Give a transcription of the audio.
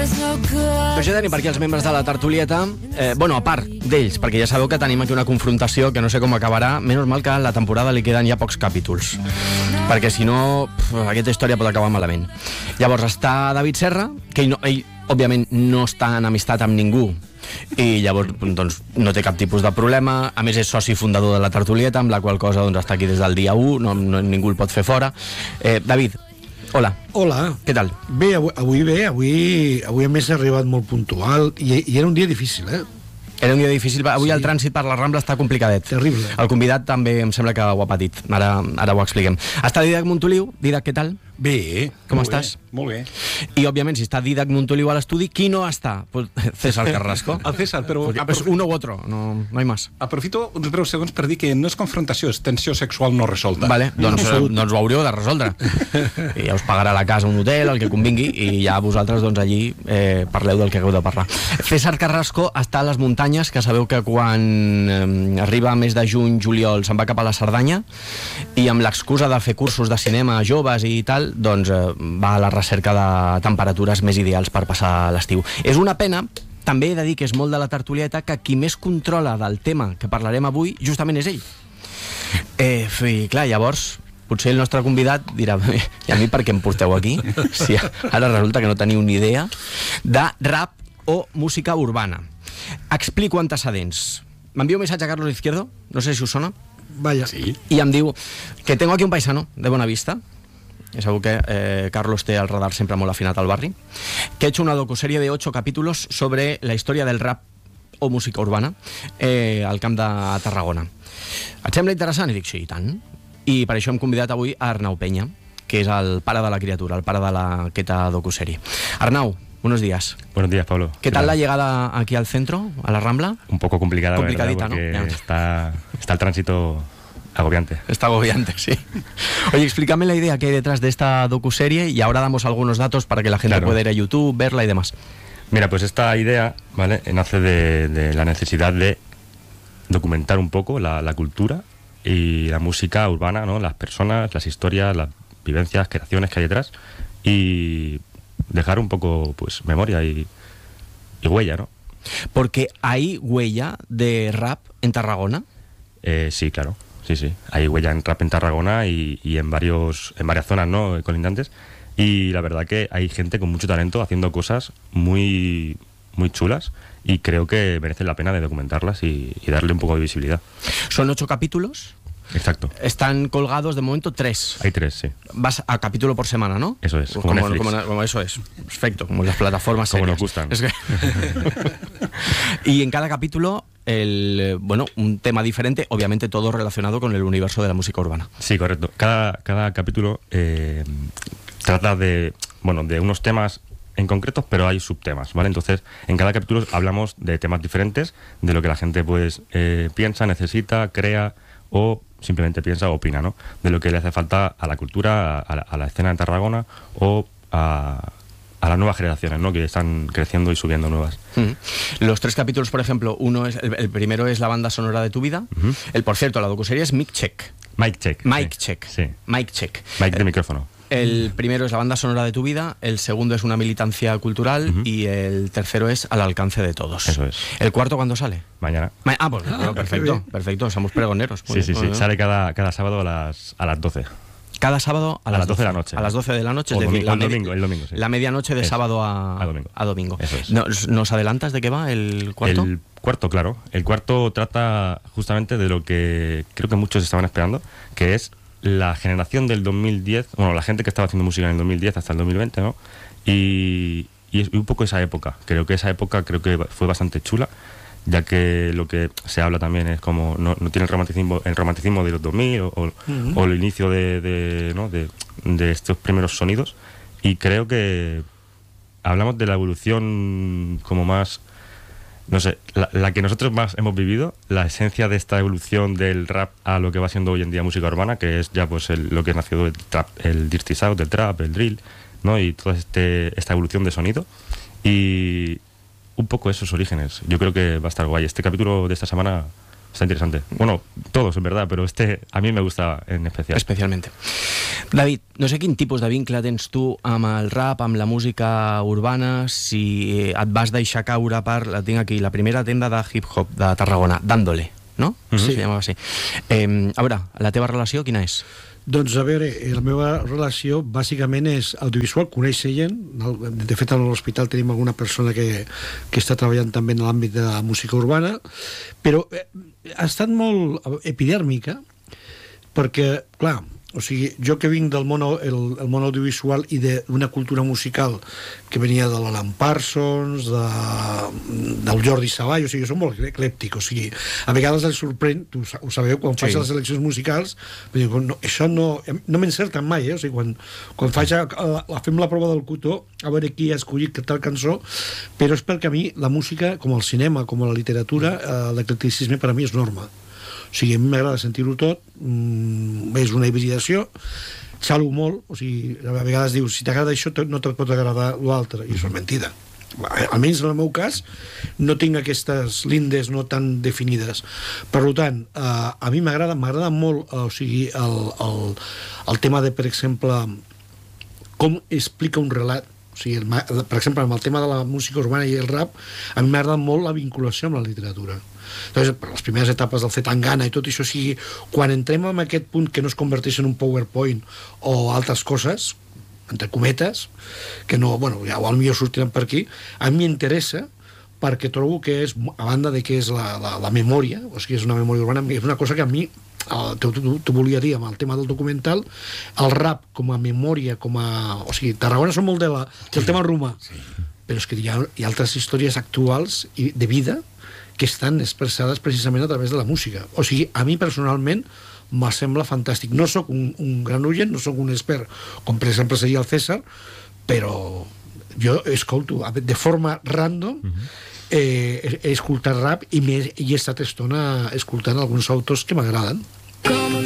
Doncs ja tenim per aquí els membres de la tertulieta, bueno, a part d'ells, perquè ja sabeu que tenim aquí una confrontació que no sé com acabarà. Menys mal que a la temporada li queden ja pocs capítols, perquè si no, aquesta història pot acabar malament. Llavors està David Serra, que ell òbviament no està en amistat amb ningú, i llavors doncs, no té cap tipus de problema. A més és soci fundador de la tertulieta, amb la qual cosa doncs, està aquí des del dia 1, ningú el pot fer fora. David, hola. Hola. Què tal? Bé, avui a més he arribat molt puntual i era un dia difícil, Era un dia difícil. Avui el trànsit per la Rambla està complicadet. Terrible. El convidat també em sembla que ho ha patit. Ara ho expliquem. Està Didac Montoliu. Didac, què tal? Bé. Com estàs? Molt bé. I, òbviament, si està Didac Montoliu a l'estudi, qui no està? Pues César Carrasco. El César, però... Pues uno u otro, no hay más. Aprofito uns breus segons per dir que no és confrontació, és tensió sexual no resolta. Vale, doncs ho hauríeu de resoldre. I ja us pagarà la casa un hotel, el que convingui, i ja vosaltres doncs allí parleu del que hagueu de parlar. César Carrasco està a les muntanyes, que sabeu que quan arriba mes de juny, juliol, se'n va cap a la Cerdanya, i amb l'excusa de fer cursos de cinema a joves i tal, doncs va a la recerca de temperatures més ideals per passar l'estiu. És una pena, també he de dir que és molt de la tertulieta, que qui més controla del tema que parlarem avui justament és ell. I clar, llavors potser el nostre convidat dirà: i a mi per què em porteu aquí? Si ara resulta que no teniu ni idea de rap o música urbana. Explico antecedents. M'envia un missatge a Carlos Izquierdo, no sé si us sona. Vaya. Sí. Y em diu que tengo aquí un paisano de Bonavista. Segur que Carlos té el radar sempre molt afinat al barri, que ha hecho una docuserie de 8 capítulos sobre la història del rap o música urbana al Camp de Tarragona. Et sembla interessant? I dic, sí, i tant. I per això hem convidat avui a Arnau Peña, que és el pare de la criatura, el pare de aquesta docuserie. Arnau, buenos días. Buenos días, Pablo. ¿Qué tal la llegada aquí al centro, a la Rambla? Un poco complicada, complicadita, ¿verdad? Porque ¿no? está el tránsito agobiante. Está agobiante, sí. Oye, explícame la idea que hay detrás de esta docuserie y ahora damos algunos datos para que la gente pueda ir a YouTube, verla y demás. Mira, pues esta idea, ¿vale?, nace de la necesidad de documentar un poco la cultura y la música urbana, ¿no? Las personas, las historias, las vivencias, creaciones que hay detrás, y dejar un poco, pues, memoria y huella, ¿no? Porque hay huella de rap en Tarragona. Sí, claro. Sí. Hay huella en rap en Tarragona y en varias zonas, ¿no?, colindantes. Y la verdad que hay gente con mucho talento haciendo cosas muy, muy chulas, y creo que merece la pena de documentarlas y darle un poco de visibilidad. Son 8 capítulos. Exacto. Están colgados de momento 3. Hay 3, sí. Vas a capítulo por semana, ¿no? Eso es, como Netflix. Como eso es. Perfecto, como las plataformas como serias. nos gustan. Es que... Y en cada capítulo, un tema diferente, obviamente todo relacionado con el universo de la música urbana. Sí, correcto. Cada capítulo trata de unos temas en concreto, pero hay subtemas, ¿vale? Entonces, en cada capítulo hablamos de temas diferentes, de lo que la gente pues piensa, necesita, crea o simplemente piensa o opina, ¿no? De lo que le hace falta a la cultura, a la escena de Tarragona o a las nuevas generaciones, ¿no?, que están creciendo y subiendo nuevas. Los 3 capítulos, por ejemplo, el primero es la banda sonora de tu vida. Por cierto, la docuserie es Mic Check. Mic Check. Sí. Mic Check. Mic de micrófono. El primero es la banda sonora de tu vida, el segundo es una militancia cultural y el tercero es al alcance de todos. Eso es. ¿El cuarto cuándo sale? Mañana. Pues bueno, perfecto, somos pregoneros. Sí. Sale cada sábado a las 12. Cada sábado a las 12 de la noche. A las 12 de la noche, O es decir, el domingo, sí. La medianoche de sábado a domingo. Eso es. ¿Nos adelantas de qué va el cuarto? El cuarto, claro. El cuarto trata justamente de lo que creo que muchos estaban esperando, que es la generación del 2010, la gente que estaba haciendo música en el 2010 hasta el 2020, ¿no? Y un poco esa época. Creo que fue bastante chula, ya que lo que se habla también es como no tiene el romanticismo de los 2000 o el inicio de estos primeros sonidos, y creo que hablamos de la evolución como más, no sé, la que nosotros más hemos vivido, la esencia de esta evolución del rap a lo que va siendo hoy en día música urbana, que es ya pues lo que nació del trap, el dirty south, del trap, el drill, ¿no? Y toda esta evolución de sonido, y un poco esos orígenes. Yo creo que va a estar guay. Este capítulo de esta semana está interesante. Bueno, todos, en verdad, pero a mí me gusta en especial. Especialmente. David, no sé quin tipus de vincle tens tu amb el rap, amb la música urbana, si et vas deixar caure per, la tinc aquí, la primera tenda de hip-hop de Tarragona, Dándole, no? Sí. Se llamava així. A veure, la teva relació quina és? Doncs a veure, la meva relació bàsicament és audiovisual, coneix gent, de fet a l'hospital tenim alguna persona que està treballant també en l'àmbit de la música urbana, però ha estat molt epidèrmica perquè, clar, o sigui, jo que vinc del món, el món audiovisual i d'una cultura musical que venia de l'Alan Parsons, del Jordi Savall, o sigui, som molt eclèptic, o sigui, a vegades els sorprèn, ho sabeu, quan faig les seleccions musicals, no, això no m'encerten mai, o sigui, quan fem la prova del cotó, a veure qui ha escollit tal cançó, però és perquè a mi la música, com el cinema, com la literatura, l'eclecticisme per a mi és norma. O sigui, a mi m'agrada sentir-ho tot, és una hibridació, xalo molt, o sigui, a vegades dius, si t'agrada això no te pot agradar l'altre, i això és mentida. Almenys en el meu cas no tinc aquestes lindes no tan definides. Per tant, a mi m'agrada molt, o sigui, el tema de, per exemple, com explica un relat. O sigui, per exemple, amb el tema de la música urbana i el rap, a mi m'agrada molt la vinculació amb la literatura. Entonces, per les primeres etapes del Zetangana i tot això, o sigui, quan entrem en aquest punt que no es converteix en un PowerPoint o altres coses, entre cometes, que no, bueno, ja potser sortiran per aquí, a mi m'interessa perquè trobo que és, a banda de que és la memòria, o sigui, és una memòria urbana, és una cosa que a mi t'ho volia dir amb el tema del documental, el rap com a memòria, o sigui, Tarragona són molt del tema romà, però és que hi ha altres històries actuals i de vida que estan expressades precisament a través de la música. O sigui, a mi personalment me sembla fantàstic. No sóc un gran oient, no sóc un expert, com per exemple seria el César, però jo escolto de forma random, he escoltat rap i he estat estona escoltant alguns autors que m'agraden.